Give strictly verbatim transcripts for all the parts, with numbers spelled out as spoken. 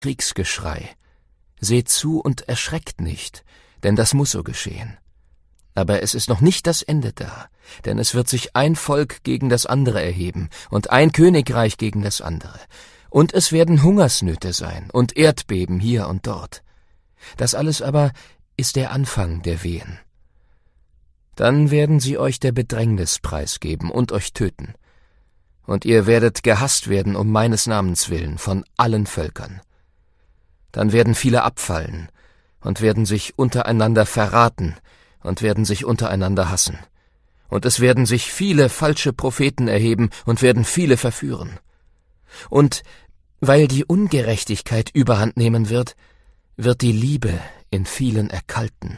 Kriegsgeschrei. Seht zu und erschreckt nicht, denn das muss so geschehen. Aber es ist noch nicht das Ende da, denn es wird sich ein Volk gegen das andere erheben und ein Königreich gegen das andere. Und es werden Hungersnöte sein und Erdbeben hier und dort. Das alles aber ist der Anfang der Wehen. Dann werden sie euch der Bedrängnis preisgeben und euch töten. Und ihr werdet gehasst werden um meines Namens willen von allen Völkern. Dann werden viele abfallen und werden sich untereinander verraten und werden sich untereinander hassen. Und es werden sich viele falsche Propheten erheben und werden viele verführen. Und weil die Ungerechtigkeit überhand nehmen wird, wird die Liebe in vielen erkalten.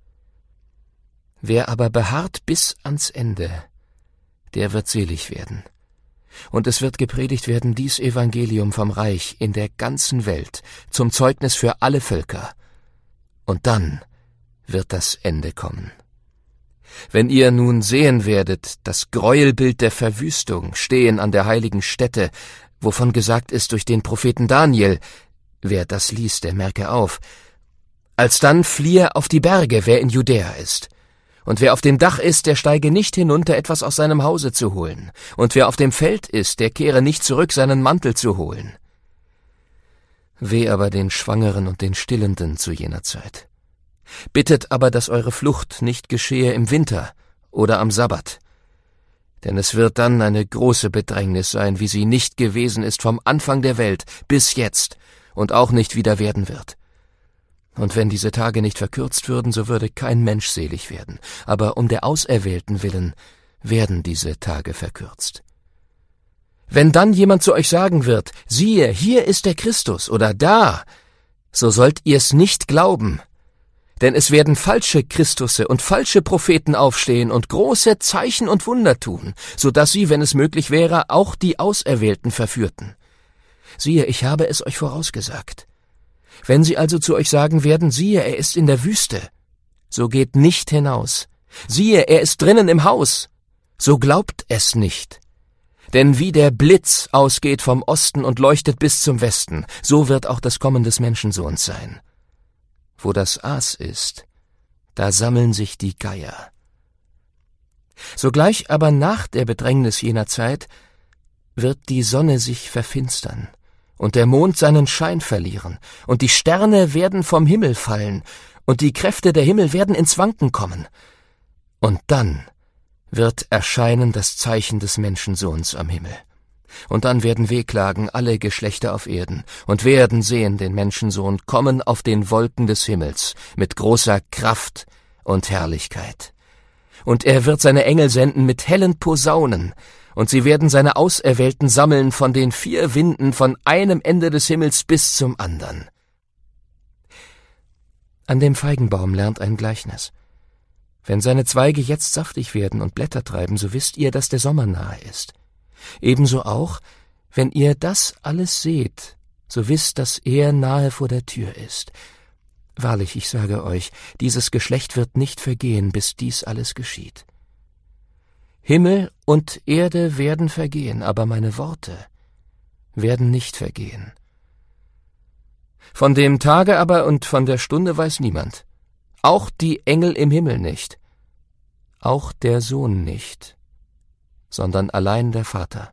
Wer aber beharrt bis ans Ende, der wird selig werden. Und es wird gepredigt werden dies Evangelium vom Reich in der ganzen Welt, zum Zeugnis für alle Völker. Und dann wird das Ende kommen. Wenn ihr nun sehen werdet, das Gräuelbild der Verwüstung stehen an der heiligen Stätte, wovon gesagt ist durch den Propheten Daniel, wer das liest, der merke auf, alsdann fliehe auf die Berge, wer in Judäa ist. Und wer auf dem Dach ist, der steige nicht hinunter, etwas aus seinem Hause zu holen. Und wer auf dem Feld ist, der kehre nicht zurück, seinen Mantel zu holen. Weh aber den Schwangeren und den Stillenden zu jener Zeit. Bittet aber, dass eure Flucht nicht geschehe im Winter oder am Sabbat. Denn es wird dann eine große Bedrängnis sein, wie sie nicht gewesen ist vom Anfang der Welt bis jetzt und auch nicht wieder werden wird. Und wenn diese Tage nicht verkürzt würden, so würde kein Mensch selig werden. Aber um der Auserwählten willen werden diese Tage verkürzt. Wenn dann jemand zu euch sagen wird, siehe, hier ist der Christus oder da, so sollt ihr's nicht glauben. Denn es werden falsche Christusse und falsche Propheten aufstehen und große Zeichen und Wunder tun, so dass sie, wenn es möglich wäre, auch die Auserwählten verführten. Siehe, ich habe es euch vorausgesagt. Wenn sie also zu euch sagen werden, siehe, er ist in der Wüste, so geht nicht hinaus. Siehe, er ist drinnen im Haus, so glaubt es nicht. Denn wie der Blitz ausgeht vom Osten und leuchtet bis zum Westen, so wird auch das Kommen des Menschensohns sein. Wo das Aas ist, da sammeln sich die Geier. Sogleich aber nach der Bedrängnis jener Zeit wird die Sonne sich verfinstern und der Mond seinen Schein verlieren, und die Sterne werden vom Himmel fallen, und die Kräfte der Himmel werden ins Wanken kommen. Und dann wird erscheinen das Zeichen des Menschensohns am Himmel. Und dann werden wehklagen alle Geschlechter auf Erden und werden sehen den Menschensohn kommen auf den Wolken des Himmels mit großer Kraft und Herrlichkeit. Und er wird seine Engel senden mit hellen Posaunen, und sie werden seine Auserwählten sammeln von den vier Winden von einem Ende des Himmels bis zum andern. An dem Feigenbaum lernt ein Gleichnis. Wenn seine Zweige jetzt saftig werden und Blätter treiben, so wisst ihr, dass der Sommer nahe ist. Ebenso auch, wenn ihr das alles seht, so wisst, dass er nahe vor der Tür ist. Wahrlich, ich sage euch, dieses Geschlecht wird nicht vergehen, bis dies alles geschieht. Himmel und Erde werden vergehen, aber meine Worte werden nicht vergehen. Von dem Tage aber und von der Stunde weiß niemand, auch die Engel im Himmel nicht, auch der Sohn nicht, sondern allein der Vater.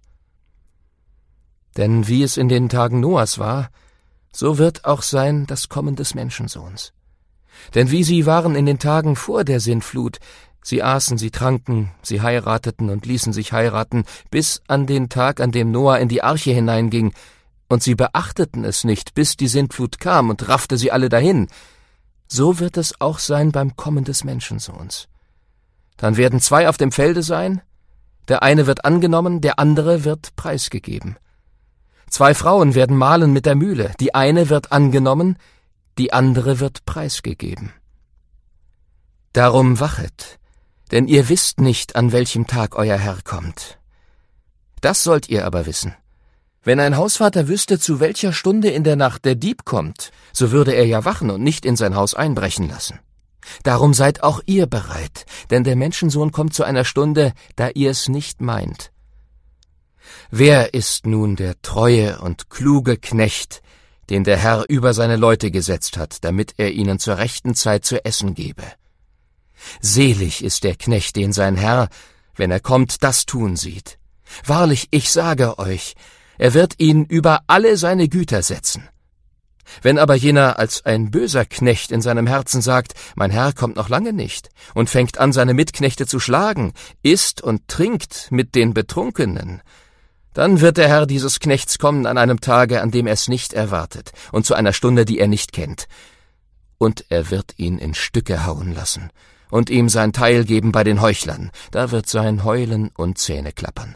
Denn wie es in den Tagen Noahs war, so wird auch sein das Kommen des Menschensohns. Denn wie sie waren in den Tagen vor der Sintflut, sie aßen, sie tranken, sie heirateten und ließen sich heiraten, bis an den Tag, an dem Noah in die Arche hineinging, und sie beachteten es nicht, bis die Sintflut kam und raffte sie alle dahin. So wird es auch sein beim Kommen des Menschensohns. Dann werden zwei auf dem Felde sein, der eine wird angenommen, der andere wird preisgegeben. Zwei Frauen werden mahlen mit der Mühle, die eine wird angenommen, die andere wird preisgegeben. Darum wachet, denn ihr wisst nicht, an welchem Tag euer Herr kommt. Das sollt ihr aber wissen. Wenn ein Hausvater wüsste, zu welcher Stunde in der Nacht der Dieb kommt, so würde er ja wachen und nicht in sein Haus einbrechen lassen. Darum seid auch ihr bereit, denn der Menschensohn kommt zu einer Stunde, da ihr es nicht meint. Wer ist nun der treue und kluge Knecht, den der Herr über seine Leute gesetzt hat, damit er ihnen zur rechten Zeit zu essen gebe. Selig ist der Knecht, den sein Herr, wenn er kommt, das tun sieht. Wahrlich, ich sage euch, er wird ihn über alle seine Güter setzen. Wenn aber jener als ein böser Knecht in seinem Herzen sagt, mein Herr kommt noch lange nicht, und fängt an, seine Mitknechte zu schlagen, isst und trinkt mit den Betrunkenen, dann wird der Herr dieses Knechts kommen an einem Tage, an dem er es nicht erwartet, und zu einer Stunde, die er nicht kennt. Und er wird ihn in Stücke hauen lassen und ihm sein Teil geben bei den Heuchlern, da wird sein Heulen und Zähne klappern.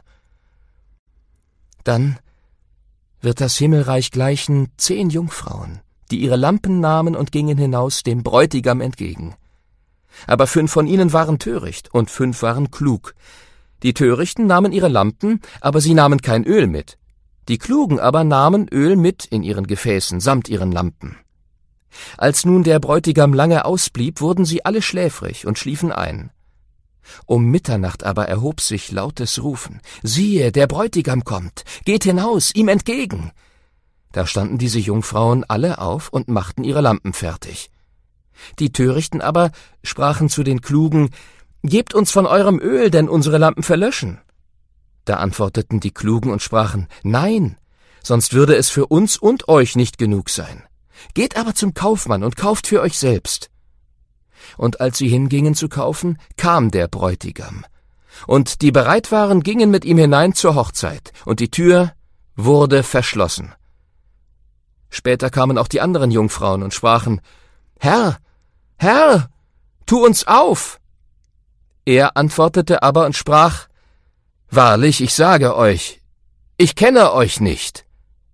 Dann wird das Himmelreich gleichen zehn Jungfrauen, die ihre Lampen nahmen und gingen hinaus dem Bräutigam entgegen. Aber fünf von ihnen waren töricht und fünf waren klug. Die Törichten nahmen ihre Lampen, aber sie nahmen kein Öl mit. Die Klugen aber nahmen Öl mit in ihren Gefäßen samt ihren Lampen. Als nun der Bräutigam lange ausblieb, wurden sie alle schläfrig und schliefen ein. Um Mitternacht aber erhob sich lautes Rufen. »Siehe, der Bräutigam kommt! Geht hinaus, ihm entgegen!« Da standen diese Jungfrauen alle auf und machten ihre Lampen fertig. Die Törichten aber sprachen zu den Klugen, »Gebt uns von eurem Öl, denn unsere Lampen verlöschen.« Da antworteten die Klugen und sprachen, »Nein, sonst würde es für uns und euch nicht genug sein. Geht aber zum Kaufmann und kauft für euch selbst.« Und als sie hingingen zu kaufen, kam der Bräutigam. Und die bereit waren, gingen mit ihm hinein zur Hochzeit, und die Tür wurde verschlossen. Später kamen auch die anderen Jungfrauen und sprachen, »Herr, Herr, tu uns auf!« Er antwortete aber und sprach, »Wahrlich, ich sage euch, ich kenne euch nicht.«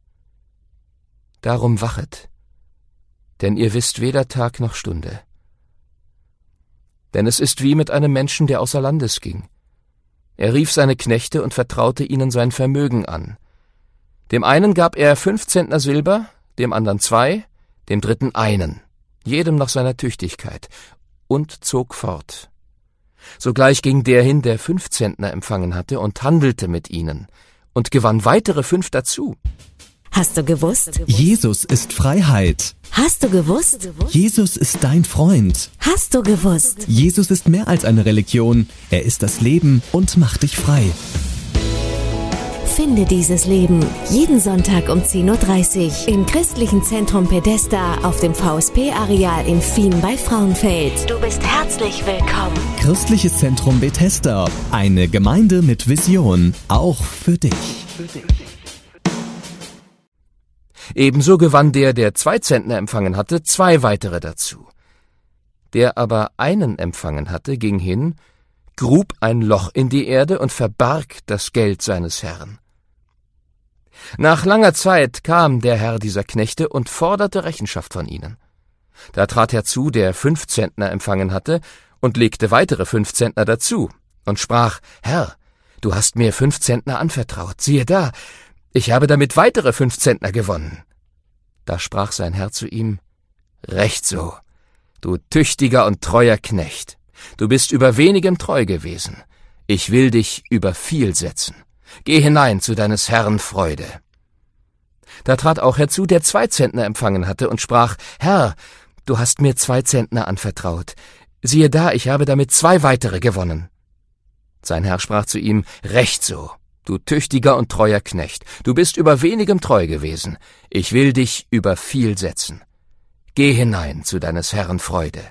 Darum wachet, denn ihr wisst weder Tag noch Stunde. Denn es ist wie mit einem Menschen, der außer Landes ging. Er rief seine Knechte und vertraute ihnen sein Vermögen an. Dem einen gab er fünf Zentner Silber, dem anderen zwei, dem dritten einen, jedem nach seiner Tüchtigkeit, und zog fort. Sogleich ging der hin, der fünf Zentner empfangen hatte, und handelte mit ihnen, und gewann weitere fünf dazu. Hast du gewusst? Jesus ist Freiheit. Hast du gewusst? Jesus ist dein Freund. Hast du gewusst? Jesus ist mehr als eine Religion. Er ist das Leben und macht dich frei. Finde dieses Leben jeden Sonntag um zehn Uhr dreißig im Christlichen Zentrum Pedesta auf dem V S P-Areal in Fien bei Frauenfeld. Du bist herzlich willkommen. Christliches Zentrum Bethesda. Eine Gemeinde mit Vision. Auch für dich. Für dich. Ebenso gewann der, der zwei Zentner empfangen hatte, zwei weitere dazu. Der aber einen empfangen hatte, ging hin, grub ein Loch in die Erde und verbarg das Geld seines Herrn. Nach langer Zeit kam der Herr dieser Knechte und forderte Rechenschaft von ihnen. Da trat herzu, der fünf Zentner empfangen hatte, und legte weitere fünf Zentner dazu und sprach, »Herr, du hast mir fünf Zentner anvertraut, siehe da, ich habe damit weitere fünf Zentner gewonnen.« Da sprach sein Herr zu ihm, »Recht so, du tüchtiger und treuer Knecht. Du bist über wenigem treu gewesen. Ich will dich über viel setzen. Geh hinein zu deines Herrn Freude.« Da trat auch herzu, der zwei Zentner empfangen hatte, und sprach, »Herr, du hast mir zwei Zentner anvertraut. Siehe da, ich habe damit zwei weitere gewonnen.« Sein Herr sprach zu ihm, »Recht so, du tüchtiger und treuer Knecht, du bist über wenigem treu gewesen. Ich will dich über viel setzen. Geh hinein zu deines Herrn Freude.«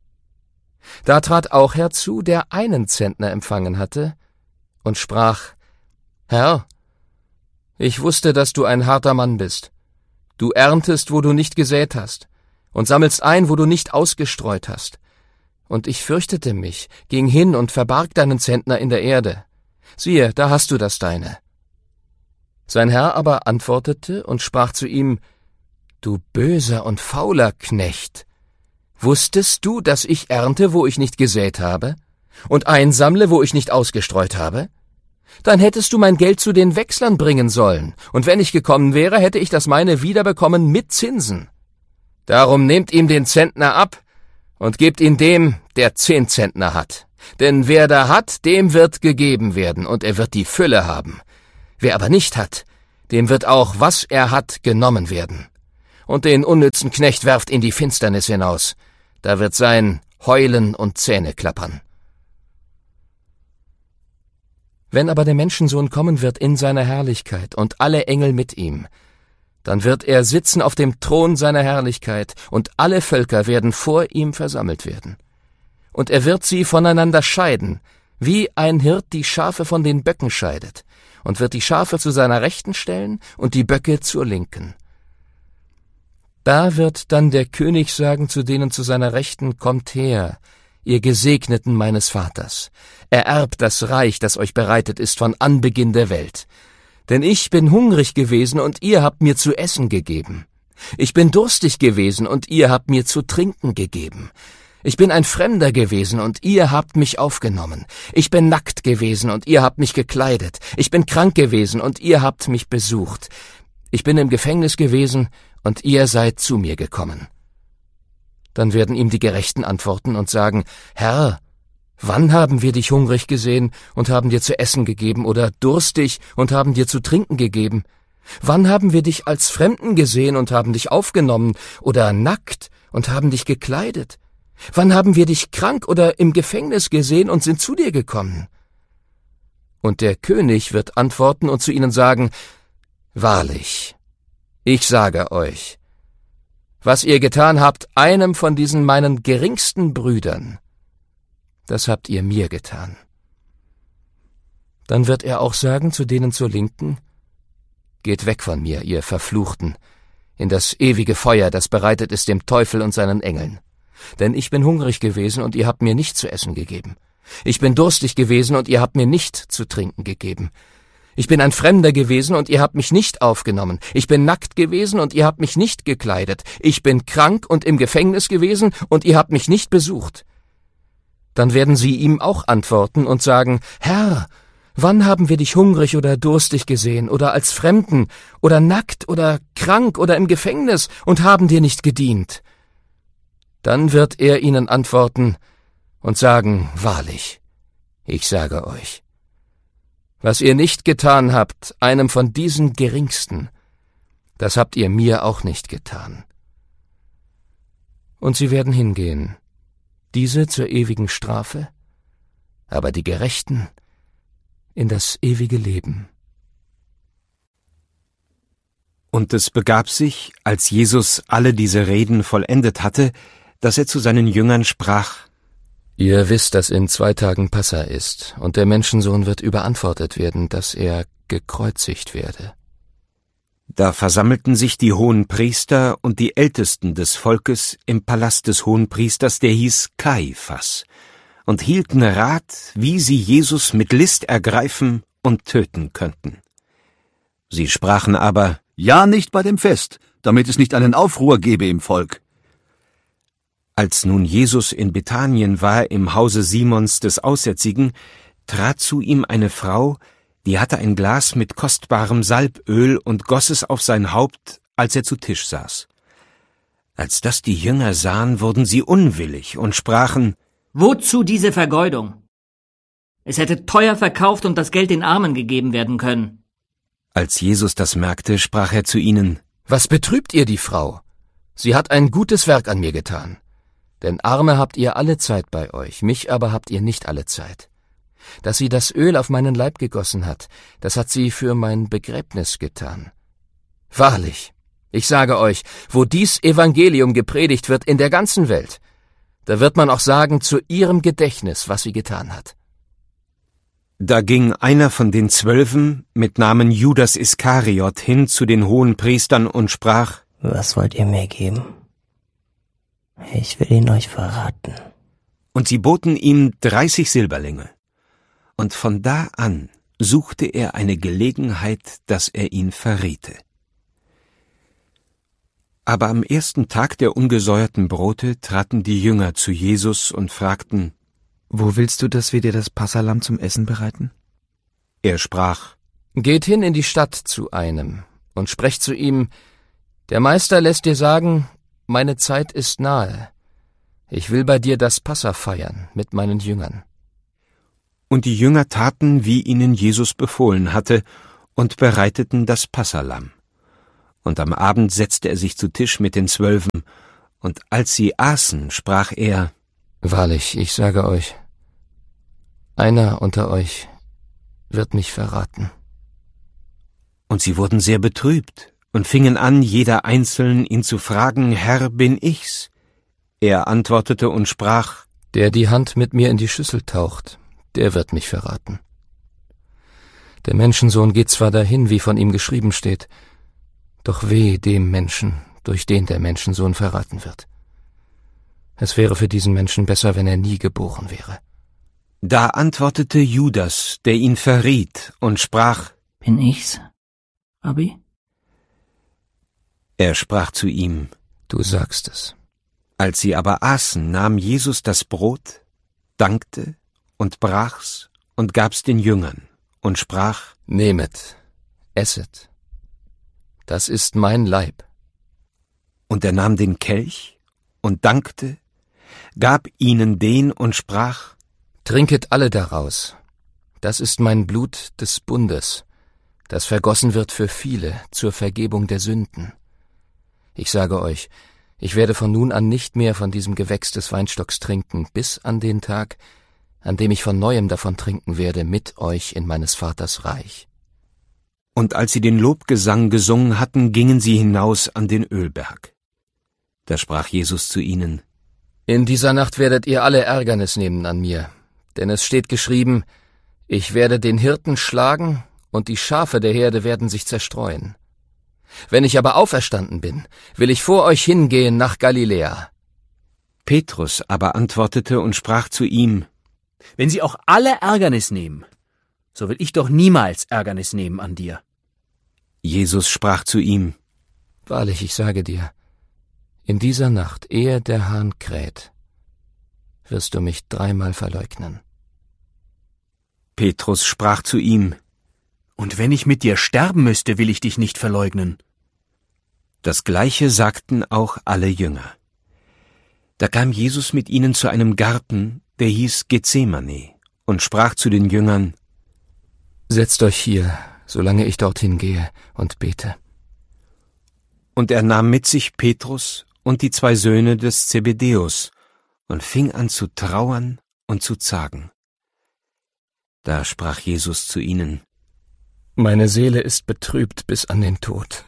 Da trat auch herzu, der einen Zentner empfangen hatte, und sprach, »Herr, ich wusste, dass du ein harter Mann bist. Du erntest, wo du nicht gesät hast, und sammelst ein, wo du nicht ausgestreut hast. Und ich fürchtete mich, ging hin und verbarg deinen Zentner in der Erde. Siehe, da hast du das Deine.« Sein Herr aber antwortete und sprach zu ihm, »Du böser und fauler Knecht, wusstest du, dass ich ernte, wo ich nicht gesät habe, und einsammle, wo ich nicht ausgestreut habe? Dann hättest du mein Geld zu den Wechslern bringen sollen, und wenn ich gekommen wäre, hätte ich das meine wiederbekommen mit Zinsen. Darum nehmt ihm den Zentner ab und gebt ihn dem, der zehn Zentner hat. Denn wer da hat, dem wird gegeben werden, und er wird die Fülle haben. Wer aber nicht hat, dem wird auch, was er hat, genommen werden. und den unnützen Knecht werft in die Finsternis hinaus. Da wird sein Heulen und Zähneklappern. Wenn aber der Menschensohn kommen wird in seiner Herrlichkeit und alle Engel mit ihm, dann wird er sitzen auf dem Thron seiner Herrlichkeit, und alle Völker werden vor ihm versammelt werden. Und er wird sie voneinander scheiden, wie ein Hirt die Schafe von den Böcken scheidet, und wird die Schafe zu seiner Rechten stellen und die Böcke zur Linken. Da wird dann der König sagen zu denen zu seiner Rechten: Kommt her, ihr Gesegneten meines Vaters, ererbt das Reich, das euch bereitet ist von Anbeginn der Welt. Denn ich bin hungrig gewesen, und ihr habt mir zu essen gegeben. Ich bin durstig gewesen, und ihr habt mir zu trinken gegeben. Ich bin ein Fremder gewesen, und ihr habt mich aufgenommen. Ich bin nackt gewesen, und ihr habt mich gekleidet. Ich bin krank gewesen, und ihr habt mich besucht. Ich bin im Gefängnis gewesen, und ihr seid zu mir gekommen. Dann werden ihm die Gerechten antworten und sagen: Herr, wann haben wir dich hungrig gesehen und haben dir zu essen gegeben, oder durstig und haben dir zu trinken gegeben? Wann haben wir dich als Fremden gesehen und haben dich aufgenommen, oder nackt und haben dich gekleidet? Wann haben wir dich krank oder im Gefängnis gesehen und sind zu dir gekommen? Und der König wird antworten und zu ihnen sagen: Wahrlich, ich sage euch, was ihr getan habt einem von diesen meinen geringsten Brüdern, das habt ihr mir getan. Dann wird er auch sagen zu denen zur Linken: Geht weg von mir, ihr Verfluchten, in das ewige Feuer, das bereitet ist dem Teufel und seinen Engeln. Denn ich bin hungrig gewesen, und ihr habt mir nicht zu essen gegeben. Ich bin durstig gewesen, und ihr habt mir nicht zu trinken gegeben. Ich bin ein Fremder gewesen, und ihr habt mich nicht aufgenommen. Ich bin nackt gewesen, und ihr habt mich nicht gekleidet. Ich bin krank und im Gefängnis gewesen, und ihr habt mich nicht besucht. Dann werden sie ihm auch antworten und sagen: Herr, wann haben wir dich hungrig oder durstig gesehen, oder als Fremden, oder nackt, oder krank, oder im Gefängnis, und haben dir nicht gedient? Dann wird er ihnen antworten und sagen: Wahrlich, ich sage euch, was ihr nicht getan habt einem von diesen Geringsten, das habt ihr mir auch nicht getan. Und sie werden hingehen, diese zur ewigen Strafe, aber die Gerechten in das ewige Leben. Und es begab sich, als Jesus alle diese Reden vollendet hatte, dass er zu seinen Jüngern sprach: Ihr wisst, dass in zwei Tagen Passa ist, und der Menschensohn wird überantwortet werden, dass er gekreuzigt werde. Da versammelten sich die Hohenpriester und die Ältesten des Volkes im Palast des Hohenpriesters, der hieß Kaiphas, und hielten Rat, wie sie Jesus mit List ergreifen und töten könnten. Sie sprachen aber: Ja, nicht bei dem Fest, damit es nicht einen Aufruhr gebe im Volk. Als nun Jesus in Bethanien war, im Hause Simons des Aussätzigen, trat zu ihm eine Frau, die hatte ein Glas mit kostbarem Salböl und goss es auf sein Haupt, als er zu Tisch saß. Als das die Jünger sahen, wurden sie unwillig und sprachen: Wozu diese Vergeudung? Es hätte teuer verkauft und das Geld den Armen gegeben werden können. Als Jesus das merkte, sprach er zu ihnen: Was betrübt ihr die Frau? Sie hat ein gutes Werk an mir getan. Denn Arme habt ihr alle Zeit bei euch, mich aber habt ihr nicht alle Zeit. Dass sie das Öl auf meinen Leib gegossen hat, das hat sie für mein Begräbnis getan. Wahrlich, ich sage euch, wo dies Evangelium gepredigt wird in der ganzen Welt, da wird man auch sagen zu ihrem Gedächtnis, was sie getan hat. Da ging einer von den Zwölfen mit Namen Judas Iskariot hin zu den Hohenpriestern und sprach: Was wollt ihr mir geben? Ich will ihn euch verraten. Und sie boten ihm dreißig Silberlinge. Und von da an suchte er eine Gelegenheit, dass er ihn verriete. Aber am ersten Tag der ungesäuerten Brote traten die Jünger zu Jesus und fragten: Wo willst du, dass wir dir das Passalamm zum Essen bereiten? Er sprach: Geht hin in die Stadt zu einem und sprecht zu ihm: Der Meister lässt dir sagen, meine Zeit ist nahe. Ich will bei dir das Passa feiern mit meinen Jüngern. Und die Jünger taten, wie ihnen Jesus befohlen hatte, und bereiteten das Passalamm. Und am Abend setzte er sich zu Tisch mit den Zwölfen, und als sie aßen, sprach er: Wahrlich, ich sage euch, einer unter euch wird mich verraten. Und sie wurden sehr betrübt und fingen an, jeder einzeln ihn zu fragen: Herr, bin ich's? Er antwortete und sprach: Der die Hand mit mir in die Schüssel taucht, der wird mich verraten. Der Menschensohn geht zwar dahin, wie von ihm geschrieben steht, doch weh dem Menschen, durch den der Menschensohn verraten wird. Es wäre für diesen Menschen besser, wenn er nie geboren wäre. Da antwortete Judas, der ihn verriet, und sprach: Bin ich's, Rabbi? Er sprach zu ihm: Du sagst es. Als sie aber aßen, nahm Jesus das Brot, dankte und brach's und gab's den Jüngern und sprach: Nehmet, esset, das ist mein Leib. Und er nahm den Kelch und dankte, gab ihnen den und sprach: Trinket alle daraus, das ist mein Blut des Bundes, das vergossen wird für viele zur Vergebung der Sünden. Ich sage euch, ich werde von nun an nicht mehr von diesem Gewächs des Weinstocks trinken, bis an den Tag, an dem ich von Neuem davon trinken werde mit euch in meines Vaters Reich. Und als sie den Lobgesang gesungen hatten, gingen sie hinaus an den Ölberg. Da sprach Jesus zu ihnen: In dieser Nacht werdet ihr alle Ärgernis nehmen an mir, denn es steht geschrieben, ich werde den Hirten schlagen, und die Schafe der Herde werden sich zerstreuen. Wenn ich aber auferstanden bin, will ich vor euch hingehen nach Galiläa. Petrus aber antwortete und sprach zu ihm: Wenn sie auch alle Ärgernis nehmen, so will ich doch niemals Ärgernis nehmen an dir. Jesus sprach zu ihm: Wahrlich, ich sage dir, in dieser Nacht, ehe der Hahn kräht, wirst du mich dreimal verleugnen. Petrus sprach zu ihm: Und wenn ich mit dir sterben müsste, will ich dich nicht verleugnen. Das Gleiche sagten auch alle Jünger. Da kam Jesus mit ihnen zu einem Garten, der hieß Gethsemane, und sprach zu den Jüngern: Setzt euch hier, solange ich dorthin gehe und bete. Und er nahm mit sich Petrus und die zwei Söhne des Zebedäus und fing an zu trauern und zu zagen. Da sprach Jesus zu ihnen: Meine Seele ist betrübt bis an den Tod.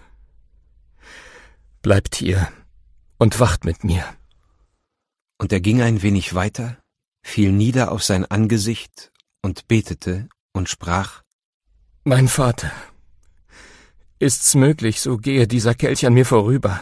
Bleibt hier und wacht mit mir. Und er ging ein wenig weiter, fiel nieder auf sein Angesicht und betete und sprach: Mein Vater, ist's möglich, so gehe dieser Kelch an mir vorüber.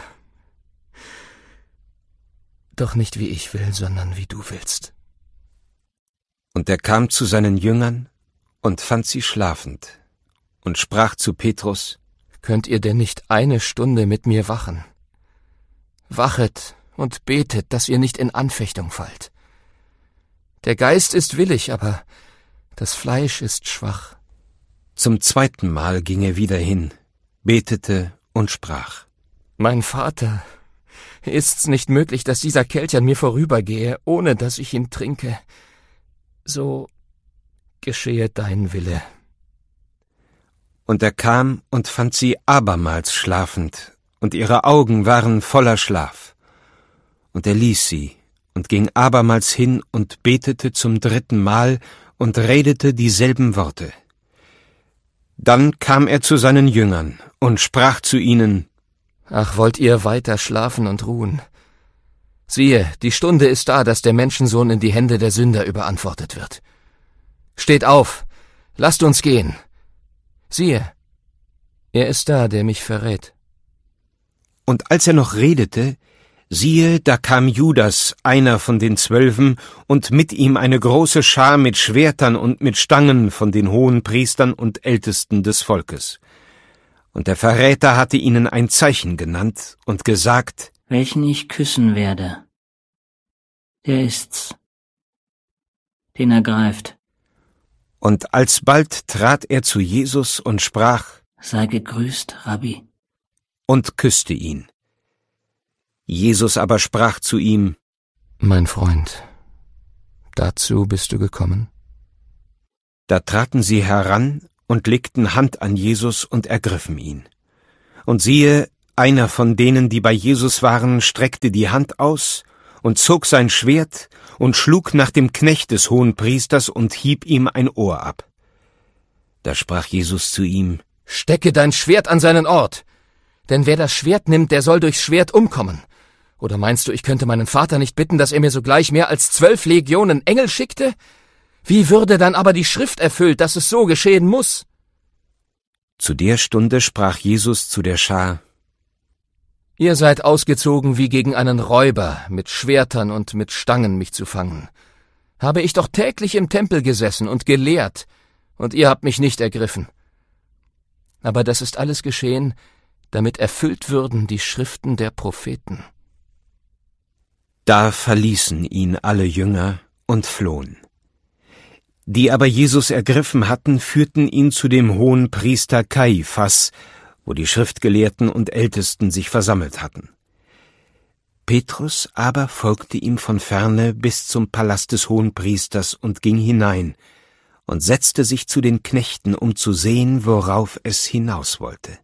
Doch nicht wie ich will, sondern wie du willst. Und er kam zu seinen Jüngern und fand sie schlafend und sprach zu Petrus: Könnt ihr denn nicht eine Stunde mit mir wachen? Wachet und betet, dass ihr nicht in Anfechtung fallt. Der Geist ist willig, aber das Fleisch ist schwach. Zum zweiten Mal ging er wieder hin, betete und sprach: Mein Vater, ist's nicht möglich, dass dieser Kelch an mir vorübergehe, ohne dass ich ihn trinke? So geschehe dein Wille. Und er kam und fand sie abermals schlafend, und ihre Augen waren voller Schlaf. Und er ließ sie und ging abermals hin und betete zum dritten Mal und redete dieselben Worte. Dann kam er zu seinen Jüngern und sprach zu ihnen: Ach, wollt ihr weiter schlafen und ruhen? Siehe, die Stunde ist da, dass der Menschensohn in die Hände der Sünder überantwortet wird. Steht auf, lasst uns gehen. Siehe, er ist da, der mich verrät. Und als er noch redete, siehe, da kam Judas, einer von den Zwölfen, und mit ihm eine große Schar mit Schwertern und mit Stangen von den hohen Priestern und Ältesten des Volkes. Und der Verräter hatte ihnen ein Zeichen genannt und gesagt: Welchen ich küssen werde, der ist's, den er greift. Und alsbald trat er zu Jesus und sprach: Sei gegrüßt, Rabbi. Und küsste ihn. Jesus aber sprach zu ihm: Mein Freund, dazu bist du gekommen? Da traten sie heran und legten Hand an Jesus und ergriffen ihn. Und siehe, Einer von denen, die bei Jesus waren, streckte die Hand aus und zog sein Schwert und schlug nach dem Knecht des Hohenpriesters und hieb ihm ein Ohr ab. Da sprach Jesus zu ihm: »Stecke dein Schwert an seinen Ort, denn wer das Schwert nimmt, der soll durchs Schwert umkommen. Oder meinst du, ich könnte meinen Vater nicht bitten, dass er mir sogleich mehr als zwölf Legionen Engel schickte? Wie würde dann aber die Schrift erfüllt, dass es so geschehen muss?« Zu der Stunde sprach Jesus zu der Schar: »Ihr seid ausgezogen wie gegen einen Räuber, mit Schwertern und mit Stangen mich zu fangen. Habe ich doch täglich im Tempel gesessen und gelehrt, und ihr habt mich nicht ergriffen. Aber das ist alles geschehen, damit erfüllt würden die Schriften der Propheten.« Da verließen ihn alle Jünger und flohen. Die aber Jesus ergriffen hatten, führten ihn zu dem Hohenpriester Kaiphas, wo die Schriftgelehrten und Ältesten sich versammelt hatten. Petrus aber folgte ihm von ferne bis zum Palast des Hohenpriesters und ging hinein und setzte sich zu den Knechten, um zu sehen, worauf es hinaus wollte.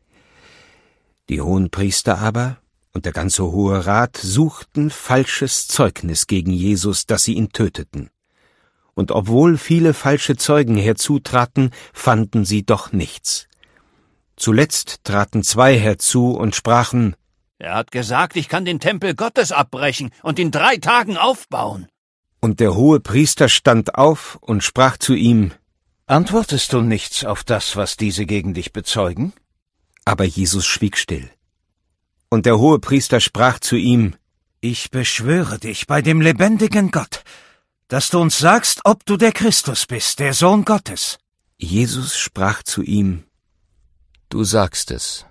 Die Hohenpriester aber und der ganze Hohe Rat suchten falsches Zeugnis gegen Jesus, dass sie ihn töteten. Und obwohl viele falsche Zeugen herzutraten, fanden sie doch nichts. Zuletzt traten zwei herzu und sprachen: »Er hat gesagt, ich kann den Tempel Gottes abbrechen und in drei Tagen aufbauen.« Und der Hohepriester stand auf und sprach zu ihm: »Antwortest du nichts auf das, was diese gegen dich bezeugen?« Aber Jesus schwieg still. Und der Hohepriester sprach zu ihm: »Ich beschwöre dich bei dem lebendigen Gott, dass du uns sagst, ob du der Christus bist, der Sohn Gottes.« Jesus sprach zu ihm: »Du sagst es.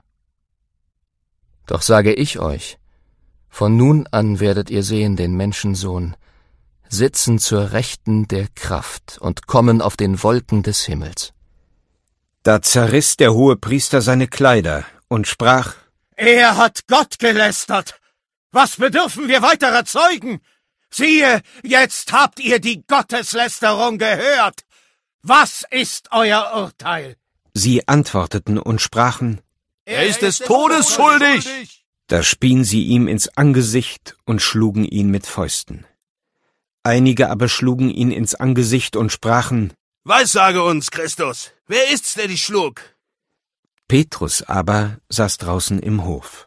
Doch sage ich euch, von nun an werdet ihr sehen den Menschensohn sitzen zur Rechten der Kraft und kommen auf den Wolken des Himmels.« Da zerriss der Hohepriester seine Kleider und sprach: »Er hat Gott gelästert! Was bedürfen wir weiterer Zeugen? Siehe, jetzt habt ihr die Gotteslästerung gehört! Was ist euer Urteil?« Sie antworteten und sprachen: »Er ist des Todes schuldig!« Da spien sie ihm ins Angesicht und schlugen ihn mit Fäusten. Einige aber schlugen ihn ins Angesicht und sprachen: »Weissage uns, Christus, wer ist's, der dich schlug?« Petrus aber saß draußen im Hof.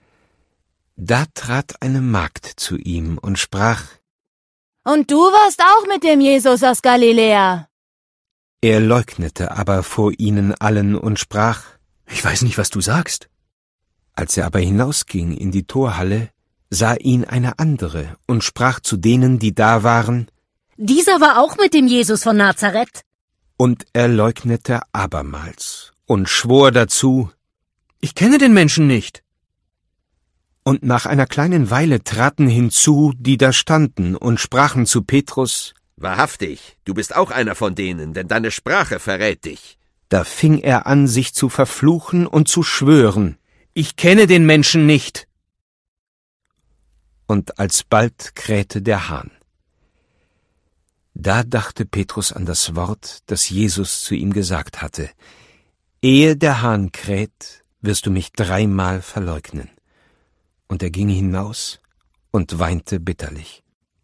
Da trat eine Magd zu ihm und sprach: »Und du warst auch mit dem Jesus aus Galiläa?« Er leugnete aber vor ihnen allen und sprach: »Ich weiß nicht, was du sagst.« Als er aber hinausging in die Torhalle, sah ihn eine andere und sprach zu denen, die da waren: »Dieser war auch mit dem Jesus von Nazareth.« Und er leugnete abermals und schwor dazu: »Ich kenne den Menschen nicht.« Und nach einer kleinen Weile traten hinzu, die da standen, und sprachen zu Petrus: »Wahrhaftig, du bist auch einer von denen, denn deine Sprache verrät dich.« Da fing er an, sich zu verfluchen und zu schwören: »Ich kenne den Menschen nicht.« Und alsbald krähte der Hahn. Da dachte Petrus an das Wort, das Jesus zu ihm gesagt hatte: »Ehe der Hahn kräht, wirst du mich dreimal verleugnen.« Und er ging hinaus und weinte bitterlich.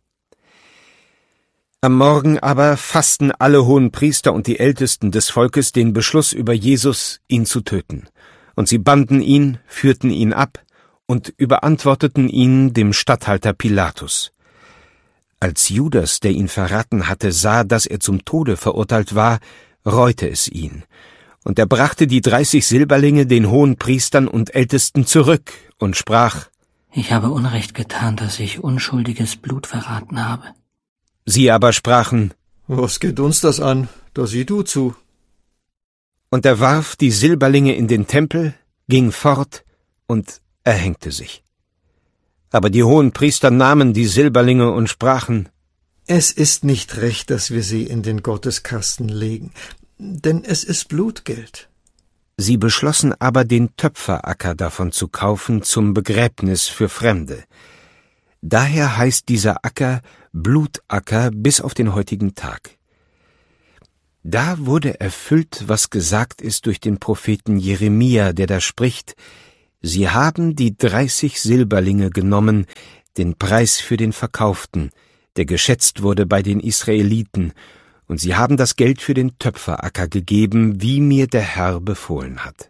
Am Morgen aber fassten alle Hohenpriester und die Ältesten des Volkes den Beschluss über Jesus, ihn zu töten. Und sie banden ihn, führten ihn ab und überantworteten ihn dem Statthalter Pilatus. Als Judas, der ihn verraten hatte, sah, dass er zum Tode verurteilt war, reute es ihn. Und er brachte die dreißig Silberlinge den Hohenpriestern und Ältesten zurück und sprach: »Ich habe Unrecht getan, dass ich unschuldiges Blut verraten habe.« Sie aber sprachen: »Was geht uns das an? Da sieh du zu.« Und er warf die Silberlinge in den Tempel, ging fort und erhängte sich. Aber die Hohenpriester nahmen die Silberlinge und sprachen: »Es ist nicht recht, dass wir sie in den Gotteskasten legen, denn es ist Blutgeld.« Sie beschlossen aber, den Töpferacker davon zu kaufen zum Begräbnis für Fremde. Daher heißt dieser Acker Blutacker bis auf den heutigen Tag. Da wurde erfüllt, was gesagt ist durch den Propheten Jeremia, der da spricht: Sie haben die dreißig Silberlinge genommen, den Preis für den Verkauften, der geschätzt wurde bei den Israeliten, und sie haben das Geld für den Töpferacker gegeben, wie mir der Herr befohlen hat.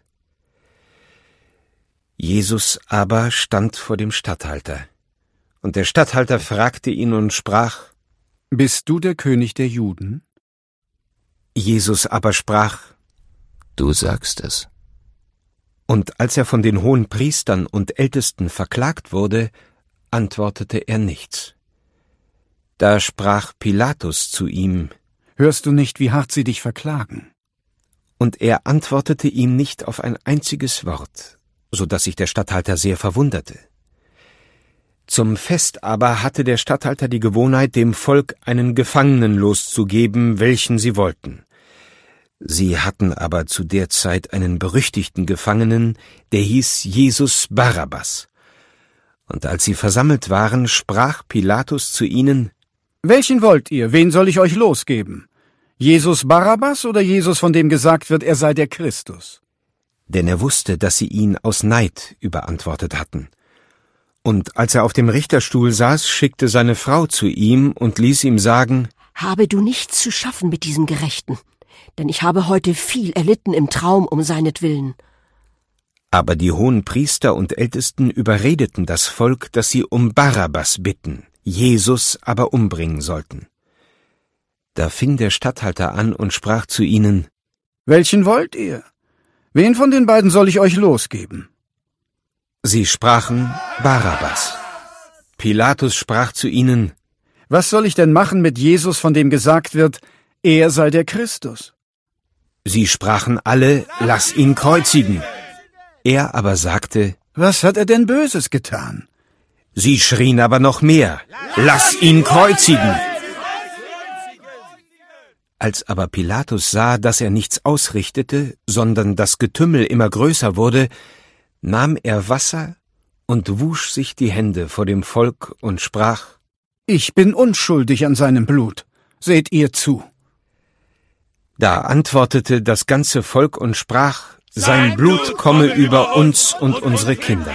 Jesus aber stand vor dem Statthalter. Und der Statthalter fragte ihn und sprach: Bist du der König der Juden? Jesus aber sprach: Du sagst es. Und als er von den hohen Priestern und Ältesten verklagt wurde, antwortete er nichts. Da sprach Pilatus zu ihm: Hörst du nicht, wie hart sie dich verklagen? Und er antwortete ihm nicht auf ein einziges Wort, so dass sich der Statthalter sehr verwunderte. Zum Fest aber hatte der Statthalter die Gewohnheit, dem Volk einen Gefangenen loszugeben, welchen sie wollten. Sie hatten aber zu der Zeit einen berüchtigten Gefangenen, der hieß Jesus Barabbas. Und als sie versammelt waren, sprach Pilatus zu ihnen: Welchen wollt ihr? Wen soll ich euch losgeben? Jesus Barabbas oder Jesus, von dem gesagt wird, er sei der Christus? Denn er wusste, dass sie ihn aus Neid überantwortet hatten. Und als er auf dem Richterstuhl saß, schickte seine Frau zu ihm und ließ ihm sagen: Habe du nichts zu schaffen mit diesem Gerechten, denn ich habe heute viel erlitten im Traum um seinetwillen. Aber die hohen Priester und Ältesten überredeten das Volk, dass sie um Barabbas bitten, Jesus aber umbringen sollten. Da fing der Statthalter an und sprach zu ihnen: Welchen wollt ihr? Wen von den beiden soll ich euch losgeben? Sie sprachen: Barabbas. Pilatus sprach zu ihnen: Was soll ich denn machen mit Jesus, von dem gesagt wird, er sei der Christus? Sie sprachen alle: Lass ihn kreuzigen. Er aber sagte: Was hat er denn Böses getan? Sie schrien aber noch mehr: Lass ihn kreuzigen! Als aber Pilatus sah, dass er nichts ausrichtete, sondern das Getümmel immer größer wurde, nahm er Wasser und wusch sich die Hände vor dem Volk und sprach: Ich bin unschuldig an seinem Blut. Seht ihr zu. Da antwortete das ganze Volk und sprach: Sein Blut komme über uns und unsere Kinder.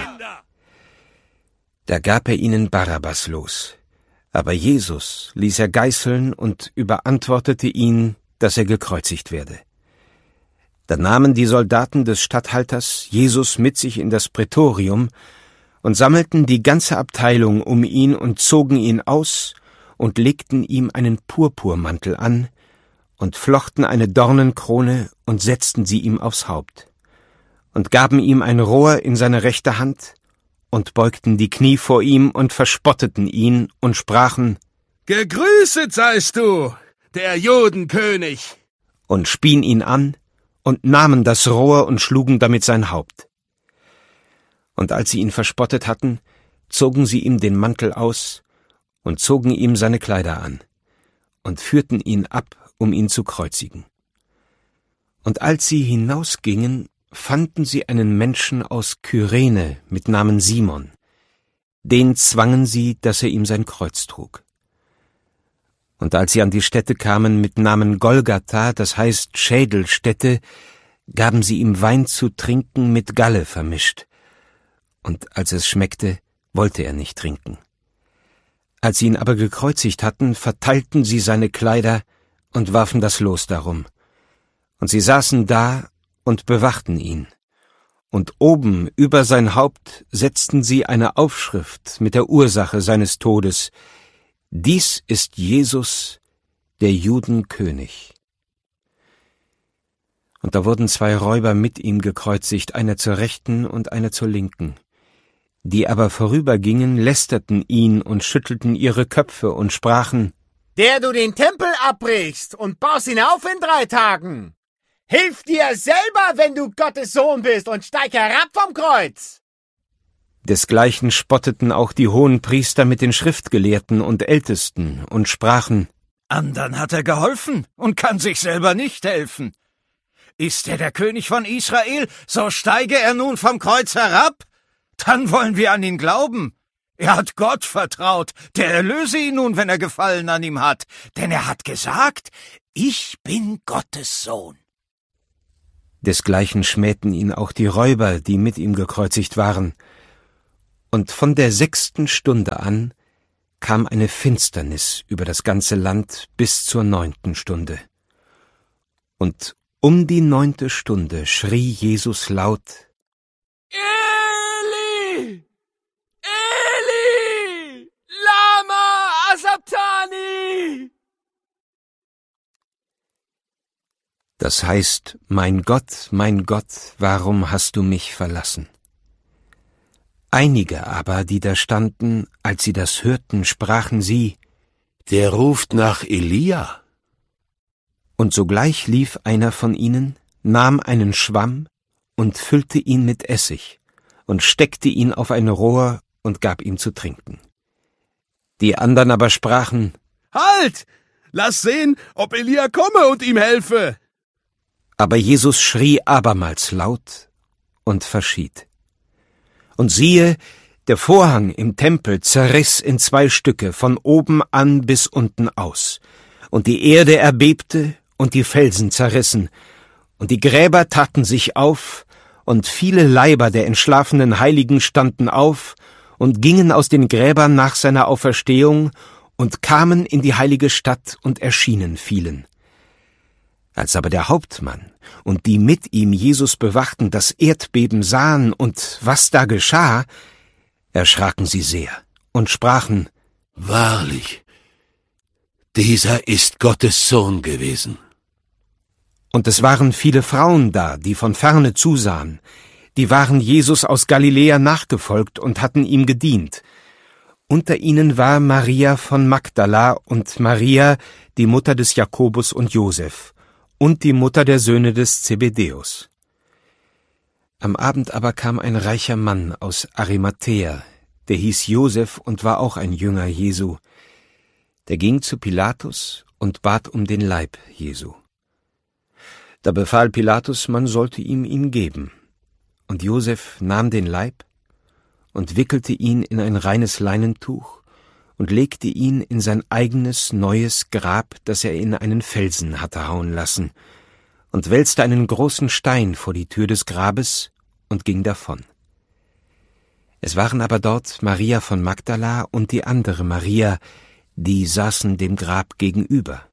Da gab er ihnen Barabbas los. Aber Jesus ließ er geißeln und überantwortete ihn, dass er gekreuzigt werde. Da nahmen die Soldaten des Statthalters Jesus mit sich in das Prätorium und sammelten die ganze Abteilung um ihn und zogen ihn aus und legten ihm einen Purpurmantel an und flochten eine Dornenkrone und setzten sie ihm aufs Haupt und gaben ihm ein Rohr in seine rechte Hand und beugten die Knie vor ihm und verspotteten ihn und sprachen: Gegrüßet seist du, der Judenkönig! Und spien ihn an und nahmen das Rohr und schlugen damit sein Haupt. Und als sie ihn verspottet hatten, zogen sie ihm den Mantel aus und zogen ihm seine Kleider an und führten ihn ab, um ihn zu kreuzigen. Und als sie hinausgingen, fanden sie einen Menschen aus Kyrene mit Namen Simon. Den zwangen sie, dass er ihm sein Kreuz trug. Und als sie an die Stätte kamen mit Namen Golgatha, das heißt Schädelstätte, gaben sie ihm Wein zu trinken mit Galle vermischt. Und als es schmeckte, wollte er nicht trinken. Als sie ihn aber gekreuzigt hatten, verteilten sie seine Kleider und warfen das Los darum. Und sie saßen da und bewachten ihn. Und oben über sein Haupt setzten sie eine Aufschrift mit der Ursache seines Todes: Dies ist Jesus, der Judenkönig. Und da wurden zwei Räuber mit ihm gekreuzigt, einer zur Rechten und einer zur Linken. Die aber vorübergingen, lästerten ihn und schüttelten ihre Köpfe und sprachen: Der du den Tempel abbrichst und baust ihn auf in drei Tagen! Hilf dir selber, wenn du Gottes Sohn bist, und steig herab vom Kreuz! Desgleichen spotteten auch die hohen Priester mit den Schriftgelehrten und Ältesten und sprachen: Andern hat er geholfen und kann sich selber nicht helfen. Ist er der König von Israel, so steige er nun vom Kreuz herab. Dann wollen wir an ihn glauben. Er hat Gott vertraut, der erlöse ihn nun, wenn er Gefallen an ihm hat. Denn er hat gesagt: Ich bin Gottes Sohn. Desgleichen schmähten ihn auch die Räuber, die mit ihm gekreuzigt waren. Und von der sechsten Stunde an kam eine Finsternis über das ganze Land bis zur neunten Stunde. Und um die neunte Stunde schrie Jesus laut: Eli! Eli! Lama Asabtani! Das heißt: Mein Gott, mein Gott, warum hast du mich verlassen? Einige aber, die da standen, als sie das hörten, sprachen sie: Der ruft nach Elia. Und sogleich lief einer von ihnen, nahm einen Schwamm und füllte ihn mit Essig und steckte ihn auf ein Rohr und gab ihm zu trinken. Die andern aber sprachen: Halt! Lass sehen, ob Elia komme und ihm helfe. Aber Jesus schrie abermals laut und verschied. Und siehe, der Vorhang im Tempel zerriss in zwei Stücke, von oben an bis unten aus. Und die Erde erbebte und die Felsen zerrissen. Und die Gräber taten sich auf, und viele Leiber der entschlafenen Heiligen standen auf und gingen aus den Gräbern nach seiner Auferstehung und kamen in die heilige Stadt und erschienen vielen. Als aber der Hauptmann und die mit ihm Jesus bewachten das Erdbeben sahen und was da geschah, erschraken sie sehr und sprachen: Wahrlich, dieser ist Gottes Sohn gewesen. Und es waren viele Frauen da, die von ferne zusahen, die waren Jesus aus Galiläa nachgefolgt und hatten ihm gedient. Unter ihnen war Maria von Magdala und Maria, die Mutter des Jakobus und Josef, und die Mutter der Söhne des Zebedäus. Am Abend aber kam ein reicher Mann aus Arimathäa, der hieß Josef und war auch ein Jünger Jesu. Der ging zu Pilatus und bat um den Leib Jesu. Da befahl Pilatus, man sollte ihm ihn geben. Und Josef nahm den Leib und wickelte ihn in ein reines Leinentuch und legte ihn in sein eigenes neues Grab, das er in einen Felsen hatte hauen lassen, und wälzte einen großen Stein vor die Tür des Grabes und ging davon. Es waren aber dort Maria von Magdala und die andere Maria, die saßen dem Grab gegenüber.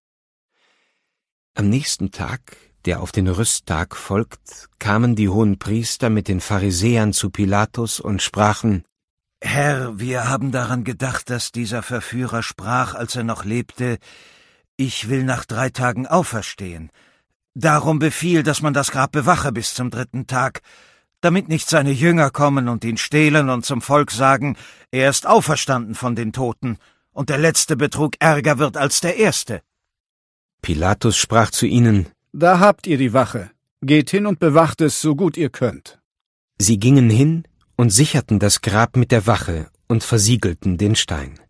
Am nächsten Tag, der auf den Rüsttag folgt, kamen die Hohenpriester mit den Pharisäern zu Pilatus und sprachen: Herr, wir haben daran gedacht, dass dieser Verführer sprach, als er noch lebte: Ich will nach drei Tagen auferstehen. Darum befiehl, dass man das Grab bewache bis zum dritten Tag, damit nicht seine Jünger kommen und ihn stehlen und zum Volk sagen, er ist auferstanden von den Toten, und der letzte Betrug ärger wird als der erste. Pilatus sprach zu ihnen: Da habt ihr die Wache. Geht hin und bewacht es, so gut ihr könnt. Sie gingen hin und sicherten das Grab mit der Wache und versiegelten den Stein.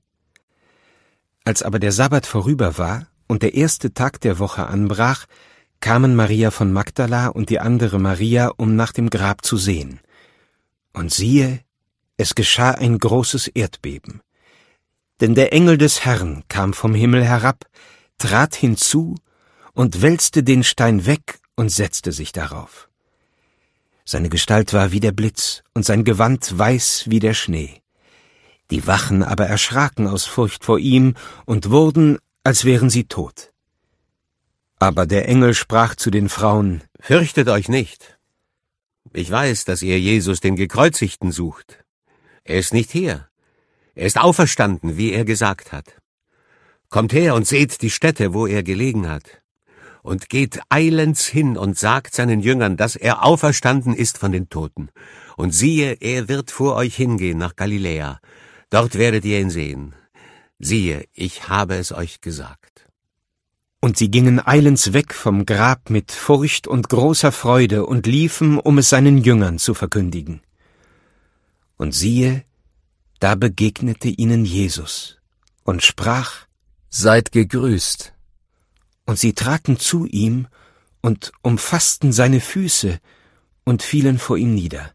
Als aber der Sabbat vorüber war und der erste Tag der Woche anbrach, kamen Maria von Magdala und die andere Maria, um nach dem Grab zu sehen. Und siehe, es geschah ein großes Erdbeben. Denn der Engel des Herrn kam vom Himmel herab, trat hinzu und wälzte den Stein weg und setzte sich darauf. Seine Gestalt war wie der Blitz und sein Gewand weiß wie der Schnee. Die Wachen aber erschraken aus Furcht vor ihm und wurden, als wären sie tot. Aber der Engel sprach zu den Frauen: Fürchtet euch nicht. Ich weiß, dass ihr Jesus, den Gekreuzigten, sucht. Er ist nicht hier. Er ist auferstanden, wie er gesagt hat. Kommt her und seht die Stätte, wo er gelegen hat. Und geht eilends hin und sagt seinen Jüngern, dass er auferstanden ist von den Toten. Und siehe, er wird vor euch hingehen nach Galiläa. Dort werdet ihr ihn sehen. Siehe, ich habe es euch gesagt. Und sie gingen eilends weg vom Grab mit Furcht und großer Freude und liefen, um es seinen Jüngern zu verkündigen. Und siehe, da begegnete ihnen Jesus und sprach: Seid gegrüßt. Und sie traten zu ihm und umfassten seine Füße und fielen vor ihm nieder.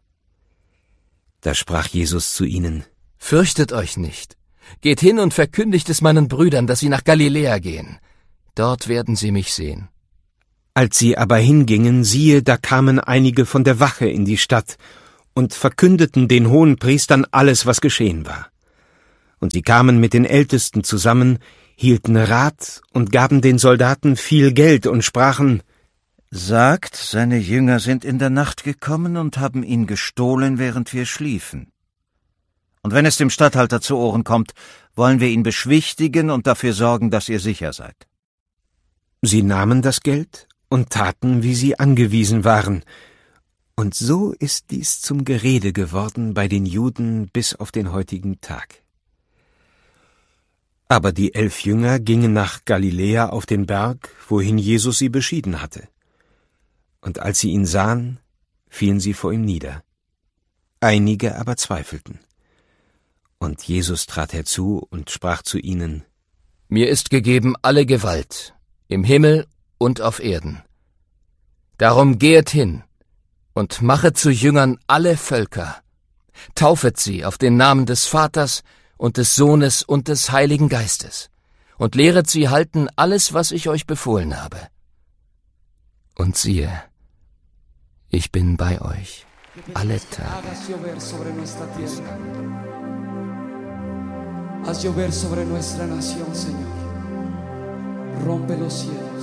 Da sprach Jesus zu ihnen: Fürchtet euch nicht. Geht hin und verkündigt es meinen Brüdern, dass sie nach Galiläa gehen. Dort werden sie mich sehen. Als sie aber hingingen, siehe, da kamen einige von der Wache in die Stadt und verkündeten den Hohenpriestern alles, was geschehen war. Und sie kamen mit den Ältesten zusammen, hielten Rat und gaben den Soldaten viel Geld und sprachen: Sagt, seine Jünger sind in der Nacht gekommen und haben ihn gestohlen, während wir schliefen. Und wenn es dem Statthalter zu Ohren kommt, wollen wir ihn beschwichtigen und dafür sorgen, dass ihr sicher seid. Sie nahmen das Geld und taten, wie sie angewiesen waren. Und so ist dies zum Gerede geworden bei den Juden bis auf den heutigen Tag. Aber die elf Jünger gingen nach Galiläa auf den Berg, wohin Jesus sie beschieden hatte. Und als sie ihn sahen, fielen sie vor ihm nieder. Einige aber zweifelten. Und Jesus trat herzu und sprach zu ihnen: Mir ist gegeben alle Gewalt, im Himmel und auf Erden. Darum gehet hin und machet zu Jüngern alle Völker, taufet sie auf den Namen des Vaters und des Sohnes und des Heiligen Geistes und lehret sie halten alles, was ich euch befohlen habe. Und siehe, ich bin bei euch alle Tage. Haz llover sobre nuestra nación, Señor. Rompe los cielos.